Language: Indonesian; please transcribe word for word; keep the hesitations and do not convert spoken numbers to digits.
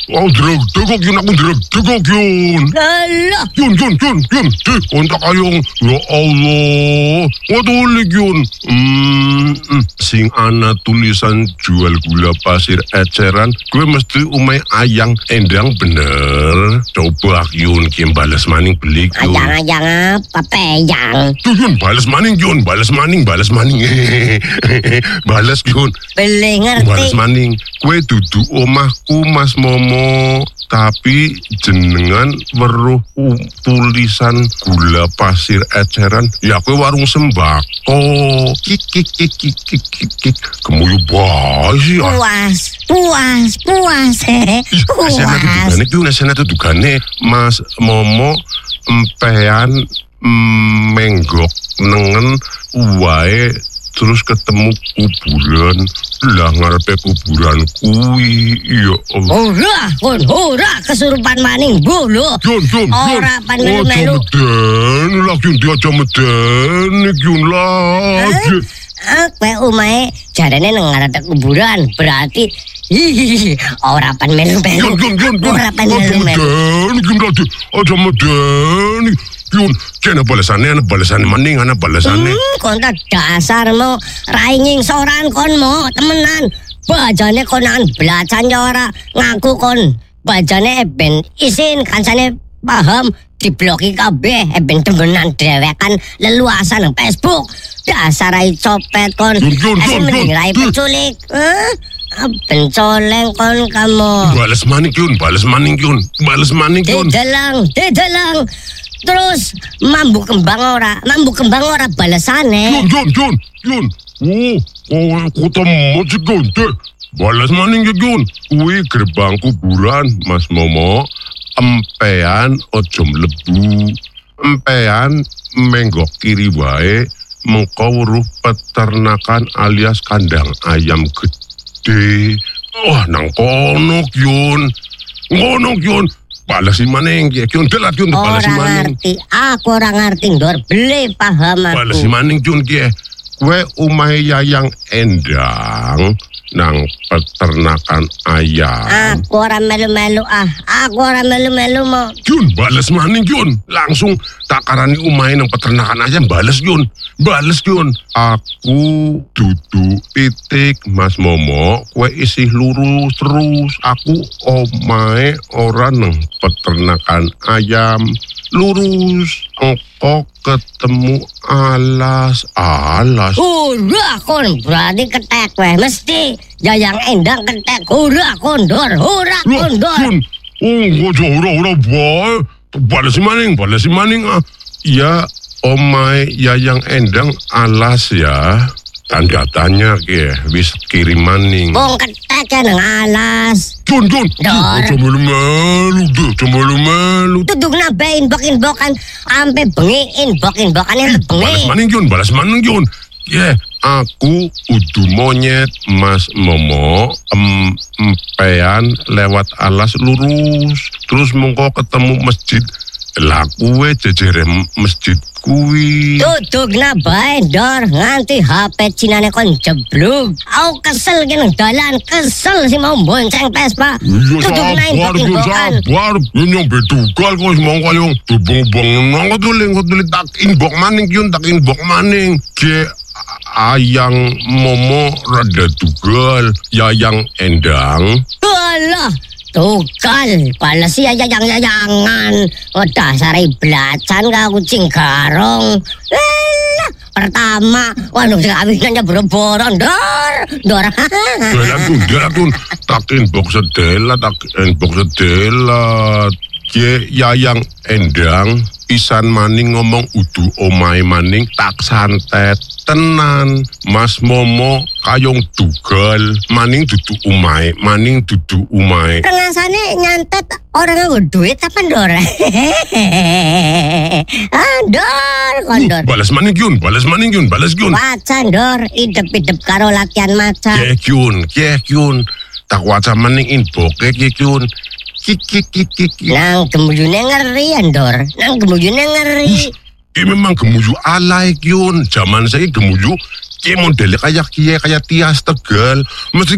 Aku dreg-deg Yun, aku dreg-deg Yun. Alah. Yun, Yun, Yun, Yun. Di, kontak kayong. Ya Allah. Watulik Yun. Hmm, sing ana tulisan jual gula pasir eceran, gue mesti umay ayang endang bener. Coba Yun, Kim balas maning beli Yun. Ayang-ayang apa peyang? Tuh Yun, balas maning Yun, balas maning, balas maning. Balas Yun. Beli ngerti. Balas maning. Kue dudu omahku Mas Momo, tapi jenengan weruh tulisan gula pasir eceran. Ya kue warung sembako. Kik kik kik kik kik kik kik. Kemuyu bae sih ya. Puas, puas, puas. Puas. Asana tudugane ku asana tudugane Mas Momo empean menggok nengen wae terus ketemu kuburan lah ngarepe kuburan kuwi ya Allah. Ora, kon ora kesurupan maning bulu. Yun, Yun, Yun. Ora pan melu-melu. Den, lagi dia aja meden Yun lagi. Ah, kowe omahe jarane nang ngarep kuburan, berarti hihihi, ora pan melu-melu. Yun, Yun, Yun, Yun. Ora pan Aja melu-melu. meden Yun lagi. Aja meden Yun, kena balasannya, ana balasannya maning, ana balasannya. Hmm, kon tak dasarmu rainging soran konmu temenan. Bajane konan belacan ya ora ngaku kon. Bajane ben isin kancane paham dibloki kabeh ben temenan dhewekan leluasan nang Facebook. Dasar rai copet kon. Yun, Yun, Asih Yun, mending Yun. rai penculik. Hah? Ben coleng kon kamu. Balas maning Yun, balas maning Yun, balas maning Yun. Didelang, didelang. Terus mambu kembang ora, mambu kembang ora balasane. Yun, Yun, Yun, Yun. Oh, oh, ketemu si Gonte. Balas maning ya Yun. Kuwi gerbang kuburan Mas Momo. Empean ojo mlebu. Empean menggok kiri wae. Mengko weruh peternakan alias kandang ayam gede. Wah, nang kono Yun. Kono Yun. Balas si maning ya Yun, telat Yun, balas si Ora maning. ngerti, aku ora ngerti ndor beli paham aku. Balas si maning Yun ki. Kue umahe Yayang Endang nang peternakan ayam. Aku ora melu-melu ah, aku ora melu-melu mau. Yun, balas maning Yun. Langsung takarani umahe nang peternakan ayam, balas Yun. Balas Yun. Aku dudu titik Mas Momo, kue isih lurus terus. Aku omahe ora nang peternakan ayam. Lurus, engkau ketemu alas, alas. Ora kon berarti ketek weh mesti Yayang Endang ketek. Ora kondor, ora Loh, kondor. Yun, oh, gak ora-ora bae. Balas si maning, balas si maning ah. Ya, omai Yayang Endang alas ya. Tanda tanya ke, wis kirim maning. Wong ketek ya nang alas. Jun, Jun, Dor. aja melu-melu deh, aja melu-melu. Tudung nabe inbok-inbokan ampe bengi inbok-inbokan bengi. Balas maning Jun, balas maning Jun. Ya, yeah, aku udu monyet Mas Momo em, empean lewat alas lurus. Terus mengko ketemu masjid. Lah kuwe jejere masjid kuwi. Tudung nabe ndor nganti H P Cinane kon jeblug. Aku kesel ki nang dalan, kesel si mau bonceng Vespa. Iya Tudung na sabar, Jun, inbok-inbokan. sabar. Ini yang bedugal kok semua kayong tubung-bung. Nang tuling, tuling tak inbok maning Yun, tak inbok maning. Ke Ayang Momo rada dugal, Yayang Endang. Alah, tugal, balas ya yayang-yayangan. Oh, dasar belacan ka kucing garong. Alah, pertama, waduh sekawinannya boro-boro, ndor, ndor. Dela Jun, dela Jun. Tak inbok sedela, tak inbok sedela. Ke Yayang Endang. Pisan maning ngomong udu omai maning tak santet tenan. Mas Momo kayong dugal maning dudu umai, maning dudu umai. Rengasane nyantet orang nganggo duit apa ndor? Ah, ndor, kondor. Balas maning Yun, balas maning Yun, balas Yun. Maca ndor, idep-idep karo latihan maca. Kek Yun, kek Yun. Tak waca maning inboke kek Yun. Kik kik kik kik. Nang gemuyune ngeri ya ndor, nang gemuyune ngeri. Ini memang gemuyu alay Yun. Zaman saya gemuyu, kayak modelnya kayak kia, kayak Tias Tegal. Mesti